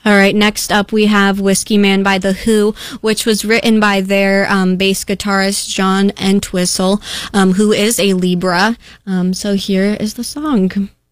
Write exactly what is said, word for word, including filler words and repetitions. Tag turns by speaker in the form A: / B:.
A: All right, next up we have Whiskey Man by The Who, which was written by their um, bass guitarist John Entwistle, um, who is a Libra. Um, so here is the song.